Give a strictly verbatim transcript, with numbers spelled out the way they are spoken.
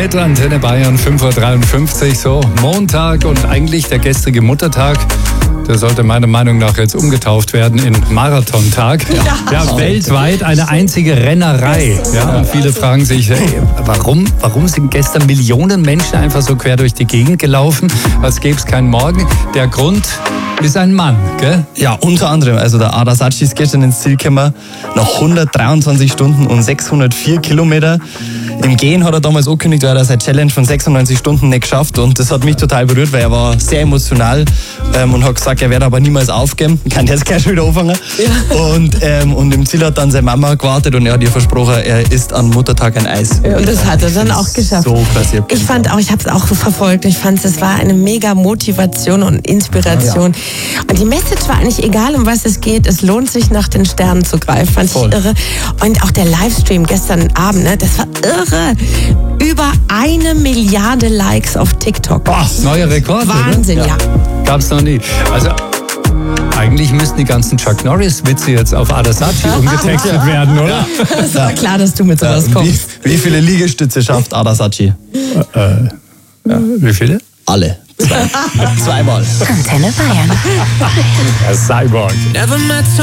mit Antenne Bayern fünf Uhr dreiundfünfzig, so Montag und eigentlich der gestrige Muttertag. Der sollte meiner Meinung nach jetzt umgetauft werden in Marathontag. Ja, ja, weltweit eine einzige Rennerei. Ja, und viele fragen sich, hey, warum, warum sind gestern Millionen Menschen einfach so quer durch die Gegend gelaufen, als gäbe es keinen Morgen? Der Grund ist ein Mann, gell? Ja, unter anderem. Also der Ada Saci ist gestern ins Ziel gekommen, nach hundertdreiundzwanzig Stunden und sechshundertvier Kilometer. Im Gehen hat er damals angekündigt, weil er seine Challenge von sechsundneunzig Stunden nicht geschafft, und das hat mich total berührt, weil er war sehr emotional ähm, und hat gesagt, er werde aber niemals aufgeben. Ich kann jetzt gleich schon wieder anfangen. Ja. Und, ähm, und im Ziel hat dann seine Mama gewartet und er hat ihr versprochen, er isst an Muttertag ein Eis. Ja, und das hat er dann auch geschafft. So krass. Ich fand auch, ich habe es auch verfolgt, ich fand, es war eine mega Motivation und Inspiration. Ja. Und die Message war eigentlich egal, um was es geht, es lohnt sich, nach den Sternen zu greifen. Fand Voll. ich irre. Und auch der Livestream gestern Abend, ne, das war irre. Über eine Milliarde Likes auf TikTok. Boah, neuer Rekord. Wahnsinn, oder? ja. ja. Gab's noch nie. Also eigentlich müssten die ganzen Chuck Norris-Witze jetzt auf Ada Saci umgetextet ja. werden, oder? Ja. Das war klar, dass du mit sowas ja, kommst. Wie, wie viele Liegestütze schafft Ada Saci? Äh, ja. Wie viele? Alle. Zwei. Zweimal. Antenne Bayern. Cyborg.